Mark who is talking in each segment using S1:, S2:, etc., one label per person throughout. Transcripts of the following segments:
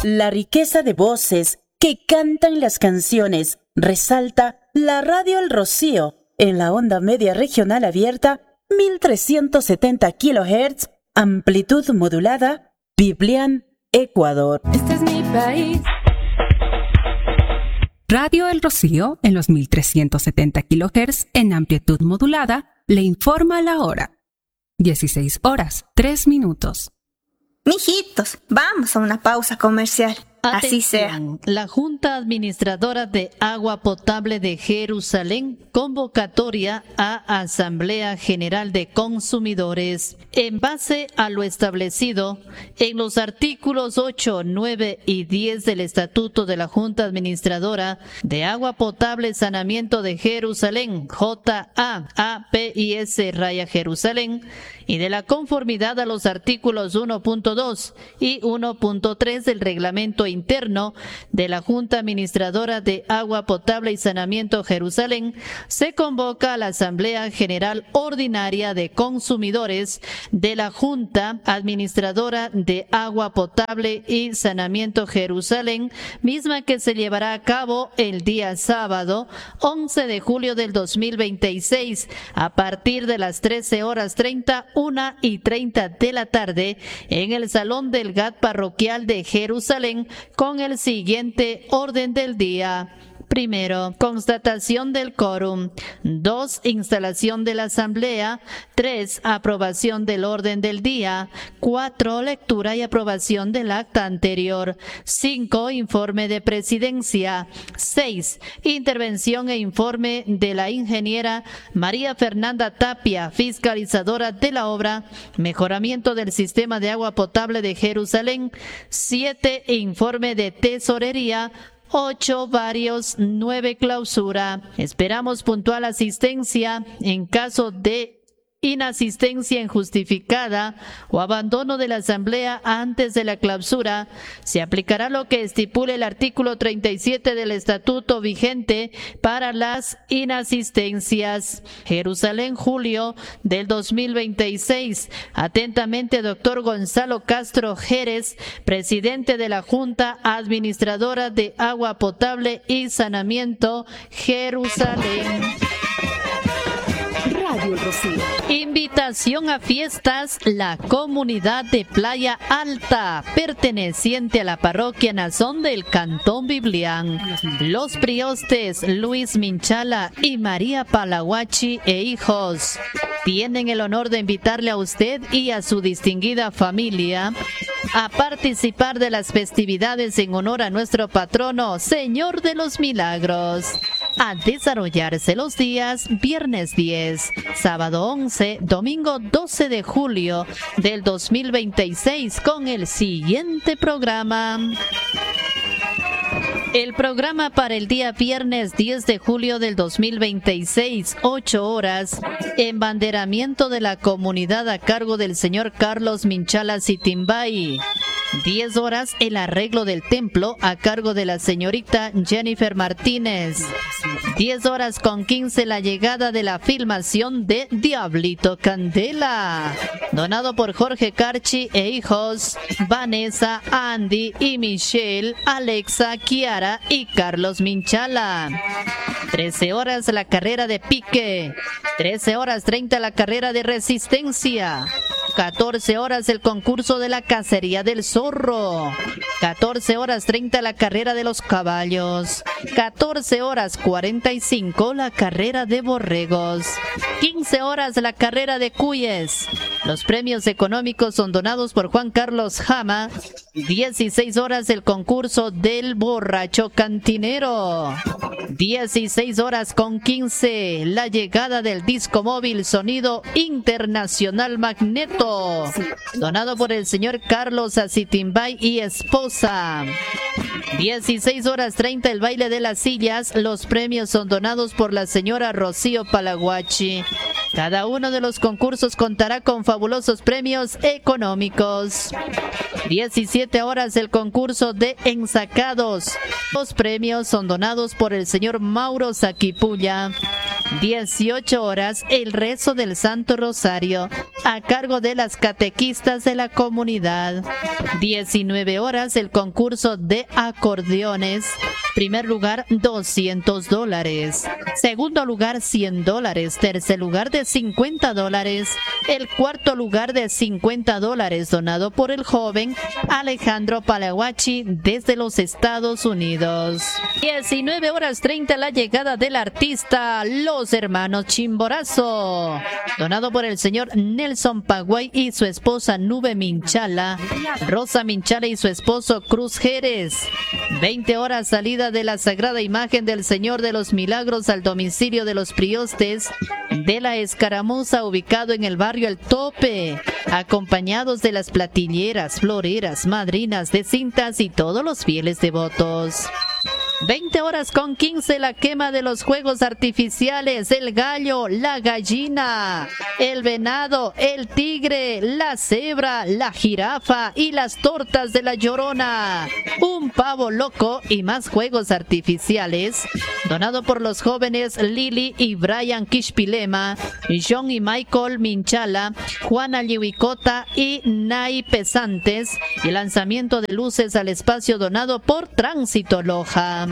S1: La riqueza de voces que cantan las canciones resalta la Radio El Rocío en la onda media regional abierta 1370 kHz, amplitud modulada, Biblián, Ecuador.
S2: Este es mi país.
S3: Radio El Rocío en los 1370 kHz en amplitud modulada le informa la hora. 16 horas, 3 minutos.
S4: Mijitos, vamos a una pausa comercial. Así sea.
S5: Atención, la Junta Administradora de Agua Potable de Jerusalén, convocatoria a Asamblea General de Consumidores. En base a lo establecido en los artículos 8, 9 y 10 del Estatuto de la Junta Administradora de Agua Potable Saneamiento de Jerusalén, JAAPIS-Jerusalén, y de la conformidad a los artículos 1.2 y 1.3 del Reglamento Interno de la Junta Administradora de Agua Potable y Saneamiento Jerusalén, se convoca a la Asamblea General Ordinaria de Consumidores de la Junta Administradora de Agua Potable y Saneamiento Jerusalén, misma que se llevará a cabo el día sábado 11 de julio del 2026 a partir de las 13:30, 1:30 de la tarde en el Salón del GAT Parroquial de Jerusalén, con el siguiente orden del día. Primero, constatación del quórum. 2, instalación de la asamblea. 3, aprobación del orden del día. 4, lectura y aprobación del acta anterior. 5, informe de presidencia. 6, intervención e informe de la ingeniera María Fernanda Tapia, fiscalizadora de la obra Mejoramiento del Sistema de Agua Potable de Jerusalén. 7, informe de tesorería. 8, varios, 9, clausura. Esperamos puntual asistencia. En caso de inasistencia injustificada o abandono de la asamblea antes de la clausura, se aplicará lo que estipule el artículo 37 del estatuto vigente para las inasistencias. Jerusalén, julio del 2026. Atentamente, doctor Gonzalo Castro Jerez, presidente de la Junta Administradora de Agua Potable y Saneamiento, Jerusalén.
S2: Radio El Rocío.
S5: Invitación a fiestas, la comunidad de Playa Alta, perteneciente a la parroquia Nazón del Cantón Biblián. Los priostes Luis Minchala y María Palahuachi e hijos tienen el honor de invitarle a usted y a su distinguida familia a participar de las festividades en honor a nuestro patrono, Señor de los Milagros, a desarrollarse los días viernes 10, sábado 11, domingo 12 de julio del 2026 con el siguiente programa. El programa para el día viernes 10 de julio del 2026, 8 horas, embanderamiento de la comunidad a cargo del señor Carlos Minchala Sitimbay. 10 horas, el arreglo del templo a cargo de la señorita Jennifer Martínez. 10 horas con 15, la llegada de la filmación de Diablito Candela, donado por Jorge Carchi e hijos, Vanessa, Andy y Michelle, Alexa, Kiara y Carlos Minchala. 13 horas, la carrera de pique. 13:30, la carrera de resistencia. 14 horas, el concurso de la cacería del zorro. 14:30, la carrera de los caballos. 14:45, la carrera de borregos. 15 horas, la carrera de cuyes. Los premios económicos son donados por Juan Carlos Jama. 16 horas, el concurso del borracho cantinero. 16:15, la llegada del disco móvil Sonido Internacional Magneto, donado por el señor Carlos Acitimbay y esposa. 16:30, el baile de las sillas. Los premios son donados por la señora Rocío Palahuachi. Cada uno de los concursos contará con fabulosos premios económicos. 17 horas el concurso de ensacados. Los premios son donados por el señor Mauro Saquipulla. 18 horas el rezo del Santo Rosario a cargo de las catequistas de la comunidad. 19 horas el concurso de acordeones. Primer lugar, $200. Segundo lugar, $100. Tercer lugar, de $50. El cuarto lugar, de $50, donado por el joven Alejandro Palaguachi desde los Estados Unidos. 19 horas 30 la llegada del artista Los Hermanos Chimborazo, donado por el señor Nelson Paguay y su esposa Nube Minchala, Rosa Minchala y su esposo Cruz Jerez. 20 horas salida de la Sagrada Imagen del Señor de los Milagros al domicilio de los priostes de la Escaramuza, ubicado en el barrio El Tope, acompañados de las platilleras, floreras, madrinas de cintas y todos los fieles devotos. 20 horas con 15 la quema de los fuegos artificiales, el gallo, la gallina, el venado, el tigre, la cebra, la jirafa y las tortas de la Llorona. Un pavo loco y más fuegos artificiales, donado por los jóvenes Lili y Brian Quishpilema, John y Michael Minchala, Juana Liwicota y Nay Pesantes, y lanzamiento de luces al espacio donado por Tránsito Loja.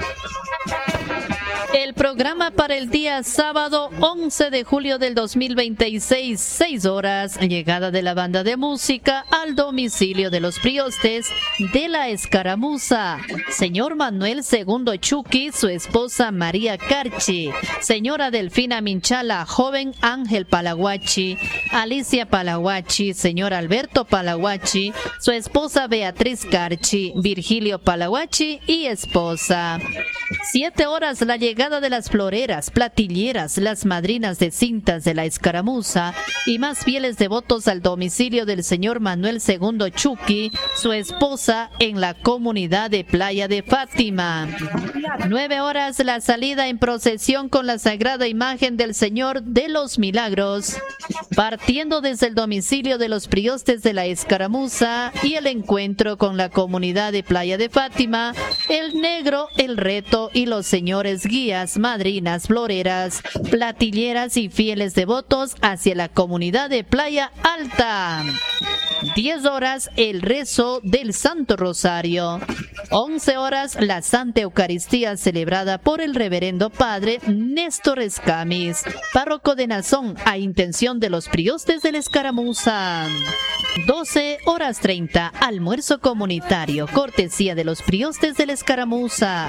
S5: El programa para el día sábado 11 de julio del 2026, 6 horas, llegada de la banda de música al domicilio de los priostes de la Escaramuza. Señor Manuel II Chucky, su esposa María Carchi, señora Delfina Minchala, joven Ángel Palaguachi, Alicia Palaguachi, señor Alberto Palaguachi, su esposa Beatriz Carchi, Virgilio Palaguachi y esposa. 7 horas la llegada de las floreras, platilleras, las madrinas de cintas de la Escaramuza y más fieles devotos al domicilio del señor Manuel II Chucky, su esposa, en la comunidad de Playa de Fátima. 9 horas la salida en procesión con la Sagrada Imagen del Señor de los Milagros, partiendo desde el domicilio de los priostes de la Escaramuza, y el encuentro con la comunidad de Playa de Fátima, el Negro, el Reto y los señores guías, madrinas, floreras, platilleras y fieles devotos hacia la comunidad de Playa Alta. 10 horas el rezo del Santo Rosario. 11 horas la Santa Eucaristía celebrada por el Reverendo Padre Néstor Escamis, párroco de Nazón, a intención de los priostes de la Escaramuza. 12 horas 30 almuerzo comunitario, cortesía de los priostes de la Escaramuza.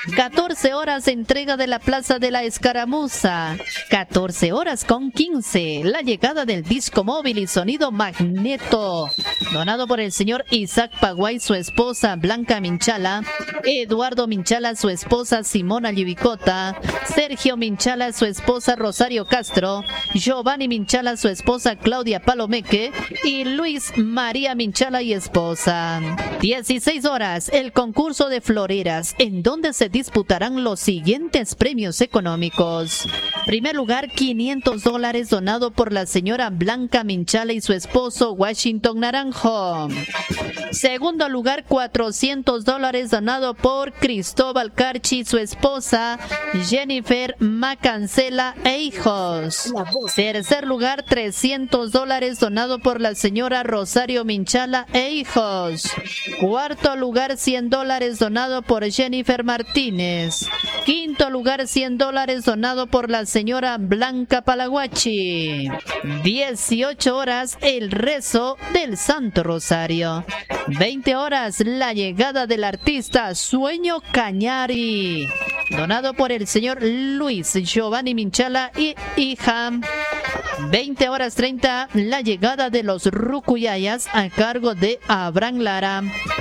S5: 14 horas entrega de la Plaza de la Escaramuza. 14 horas con 15 la llegada del disco móvil y sonido Magneto, donado por el señor Isaac Paguay, su esposa Blanca Minchala, Eduardo Minchala, su esposa Simona Llibicota, Sergio Minchala, su esposa Rosario Castro, Giovanni Minchala, su esposa Claudia Palomeque y Luis María Minchala y esposa. 16 horas el concurso de floreras, en donde se disputarán los siguientes premios económicos. Primer lugar, $500 donado por la señora Blanca Minchala y su esposo Washington Naranjo. Segundo lugar, $400 donado por Cristóbal Carchi y su esposa Jennifer Macancela e hijos. Tercer lugar, $300 donado por la señora Rosario Minchala e hijos. Cuarto lugar, $100 donado por Jennifer Martínez. Quinto lugar, $100 donado por la señora Blanca Palaguachi. 18 horas el rezo del Santo Rosario. 20 horas la llegada del artista Sueño Cañari, donado por el señor Luis Giovanni Minchala y hija. 20 horas 30 la llegada de los Rucuyayas a cargo de Abraham Lara.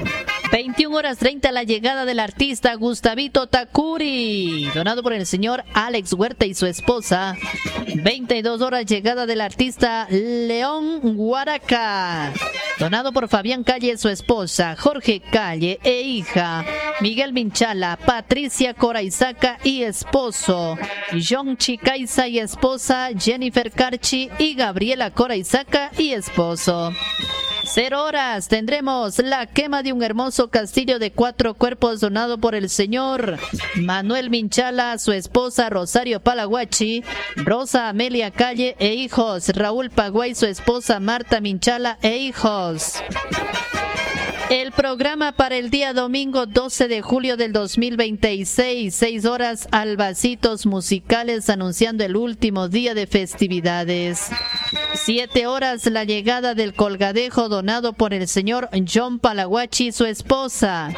S5: 21 horas 30 la llegada del artista Gustavito Takuri, donado por el señor Alex Huerta y su esposa. 22 horas llegada del artista León Guaraca, donado por Fabián Calle, su esposa, Jorge Calle e hija. Miguel Minchala, Patricia Coraizaca y esposo, John Chicaiza y esposa, Jennifer Carchi y Gabriela Coraizaca y esposo. 0 horas tendremos la quema de un hermoso castillo de 4 cuerpos donado por el señor Manuel Minchala, su esposa Rosario Palaguachi, Rosa Amelia Calle e hijos, Raúl Paguay, su esposa Marta Minchala e hijos. El programa para el día domingo 12 de julio del 2026, 6 horas, albacitos musicales anunciando el último día de festividades. 7 horas, la llegada del colgadejo donado por el señor John Palaguachi y su esposa.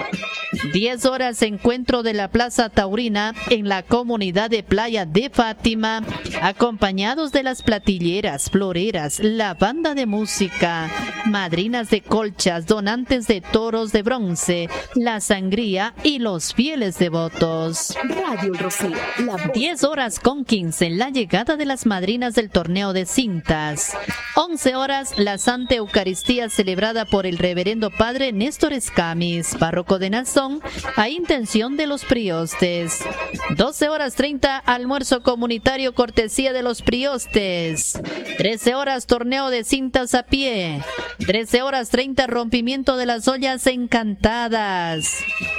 S5: 10 horas, encuentro de la Plaza Taurina en la comunidad de Playa de Fátima, acompañados de las platilleras, floreras, la banda de música, madrinas de colchas, donantes de toros de bronce, la sangría y los fieles devotos.
S2: Radio El Rocío, la voz.
S5: 10 horas con 15, la llegada de las madrinas del torneo de cintas. 11 horas, la Santa Eucaristía celebrada por el reverendo padre Néstor Escamis, párroco de Nazón, a intención de los priostes. 12 horas 30, almuerzo comunitario cortesía de los priostes. 13 horas, torneo de cintas a pie. 13 horas 30, rompimiento de las ollas encantadas.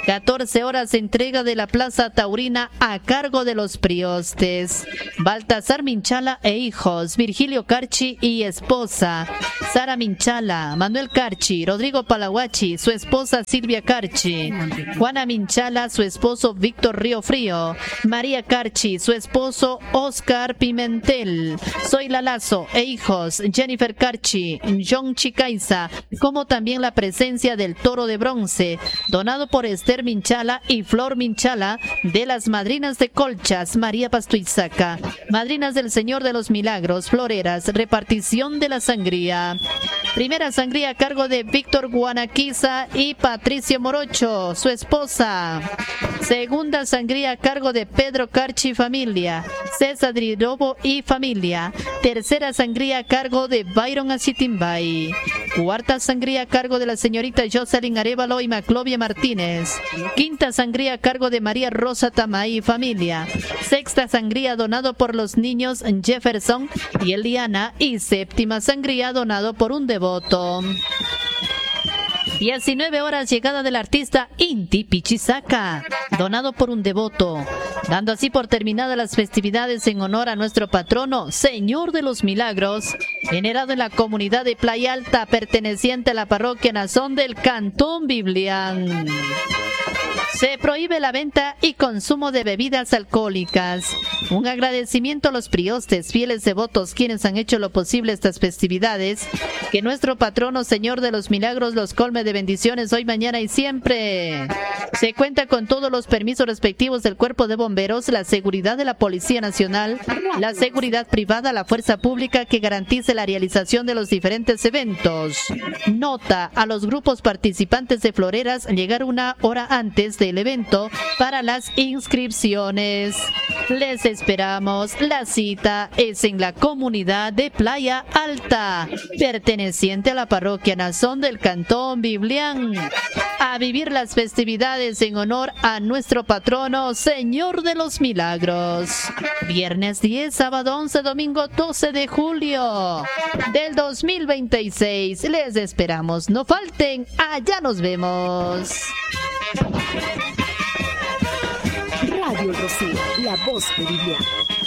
S5: 14 horas, entrega de la Plaza Taurina a cargo de los priostes. Baltasar Minchala e hijos, Virgilio Carchi y esposa, Sara Minchala, Manuel Carchi, Rodrigo Palaguachi, su esposa Silvia Carchi, Juana Minchala, su esposo Víctor Río Frío, María Carchi, su esposo Oscar Pimentel, Zoila Lazo e hijos, Jennifer Carchi, John Chicaiza, como también la presencia del toro de bronce, donado por Esther Minchala y Flor Minchala, de las madrinas de colchas, María Pastuizaca, madrinas del Señor de los Milagros, floreras, repartición de la sangría. Primera sangría a cargo de Víctor Guanaquiza y Patricio Morocho, su esposa. Segunda sangría a cargo de Pedro Carchi y familia, César Drirobo y familia. Tercera sangría a cargo de Byron Acitimbay. Cuarta sangría a cargo de la señorita Jocelyn Arevalo y Maclovia Martínez. Quinta sangría a cargo de María Rosa Tamay y familia. Sexta sangría donado por los niños Jefferson y Eliana. Y séptima sangría donado por un devoto. 19 horas, llegada del artista Inti Pichisaca, donado por un devoto, dando así por terminadas las festividades en honor a nuestro patrono, Señor de los Milagros, generado en la comunidad de Playa Alta, perteneciente a la parroquia Nazón del Cantón Biblián. Se prohíbe la venta y consumo de bebidas alcohólicas. Un agradecimiento a los priostes, fieles devotos, quienes han hecho lo posible estas festividades. Que nuestro patrono, Señor de los Milagros, los colme de bendiciones hoy, mañana y siempre. Se cuenta con todos los permisos respectivos del Cuerpo de Bomberos, la seguridad de la Policía Nacional, la seguridad privada, la fuerza pública que garantice la realización de los diferentes eventos. Nota a los grupos participantes de floreras llegar 1 hora antes del evento para las inscripciones. Les esperamos. La cita es en la comunidad de Playa Alta, perteneciente a la parroquia Nazón del Cantón Biblián, a vivir las festividades en honor a nuestro patrono, Señor de los Milagros. Viernes 10, sábado 11, domingo 12 de julio del 2026. Les esperamos. No falten. Allá nos vemos.
S2: Radio El Rocío, la voz de Biblián.